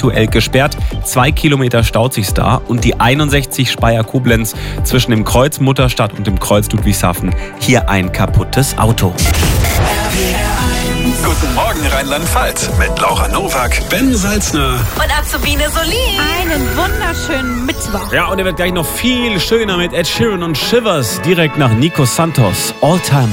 aktuell gesperrt. 2 Kilometer staut sich's da. Und die 61 Speyer-Koblenz zwischen dem Kreuz Mutterstadt und dem Kreuz Ludwigshafen. Hier ein kaputtes Auto. Guten Morgen Rheinland-Pfalz mit Laura Nowak, Ben Salzner und Azubine Solin. Einen wunderschönen Mittwoch. Ja, und er wird gleich noch viel schöner mit Ed Sheeran und Shivers direkt nach Nico Santos. All Time.